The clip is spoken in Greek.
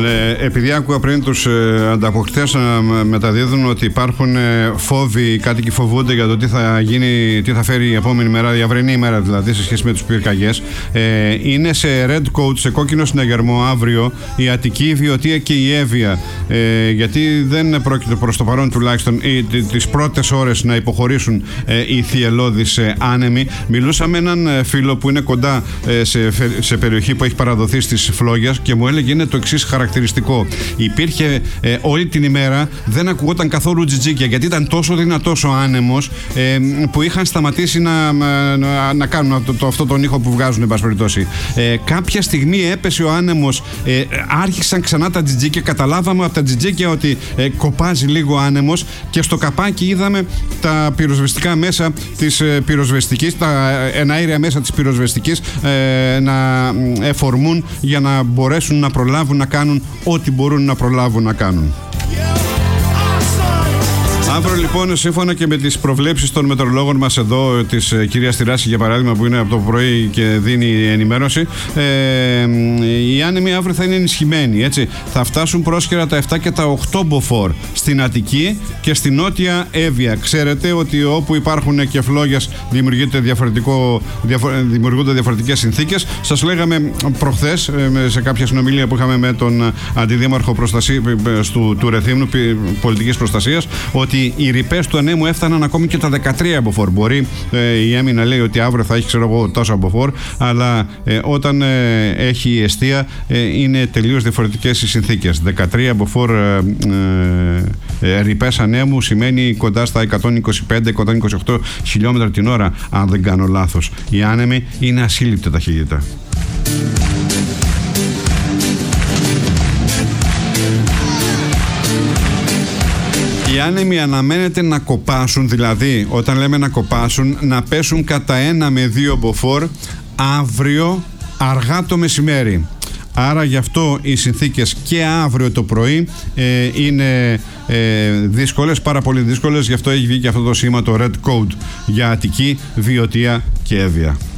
Επειδή άκουγα πριν τους ανταποκριτές να μεταδίδουν ότι υπάρχουν φόβοι, οι κάτοικοι φοβούνται για το τι θα γίνει, τι θα φέρει η επόμενη μέρα, η αυριανή ημέρα δηλαδή, σε σχέση με τους πυρκαγιές. Είναι σε red code, σε κόκκινο συναγερμό αύριο η Αττική, η Βιωτία και η Εύβοια. Γιατί δεν πρόκειται προς το παρόν τουλάχιστον τις πρώτες ώρες να υποχωρήσουν οι θυελλώδεις άνεμοι. Μιλούσα με έναν φίλο που είναι κοντά σε περιοχή που έχει παραδοθεί στις φλόγες και μου έλεγε είναι το εξής χαρακτηριστικό. Υπήρχε όλη την ημέρα, δεν ακουγόταν καθόλου τζιτζίκια, γιατί ήταν τόσο δυνατός ο άνεμος που είχαν σταματήσει να κάνουν αυτό τον ήχο που βγάζουν, εν πάση περιπτώσει. Κάποια στιγμή έπεσε ο άνεμος, άρχισαν ξανά τα τζιτζίκια, καταλάβαμε από τα τζιτζίκια ότι κοπάζει λίγο ο άνεμος και στο καπάκι είδαμε τα πυροσβεστικά μέσα της πυροσβεστικής, τα εναέρια μέσα της πυροσβεστικής να εφορμούν για να μπορέσουν να προλάβουν να κάνουν ό,τι μπορούν να προλάβουν να κάνουν. Αύριο λοιπόν, σύμφωνα και με τις προβλέψεις των μετεωρολόγων μας εδώ, της κυρίας Τυράση για παράδειγμα, που είναι από το πρωί και δίνει ενημέρωση, οι άνεμοι αύριο θα είναι ενισχυμένοι, έτσι. Θα φτάσουν πρόσχερα τα 7 και τα 8 μποφόρ στην και στην νότια Εύβοια. Ξέρετε ότι όπου υπάρχουν και φλόγες δημιουργούνται διαφορετικές συνθήκες. Σας λέγαμε προχθές σε κάποια συνομιλία που είχαμε με τον αντιδήμαρχο του Ρεθύμνου πολιτικής προστασίας, ότι οι ρηπές του ανέμου έφταναν ακόμη και τα 13 μποφόρ. Μπορεί η Έμι να λέει ότι αύριο θα έχει, ξέρω εγώ, τόσο μποφόρ, αλλά όταν έχει εστία είναι τελείως διαφορετικές οι συνθήκες. 13 μποφόρ ρηπές ανέμου σημαίνει κοντά στα 125-128 χιλιόμετρα την ώρα, αν δεν κάνω λάθος. Οι άνεμοι είναι ασύλληπτα ταχύτητα. Οι άνεμοι αναμένεται να κοπάσουν, δηλαδή όταν λέμε να κοπάσουν, να πέσουν κατά 1 με 2 μποφόρ αύριο αργά το μεσημέρι. Άρα γι' αυτό οι συνθήκες και αύριο το πρωί είναι δύσκολες, πάρα πολύ δύσκολες. Γι' αυτό έχει βγει και αυτό το σήμα, το red code, για Αττική, Βιωτία και Εύβοια.